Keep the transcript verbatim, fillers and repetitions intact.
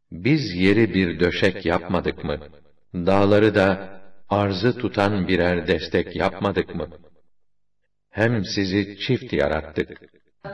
Biz yeri bir döşek yapmadık mı? Dağları da arzı tutan birer destek yapmadık mı? Hem sizi çift yarattık.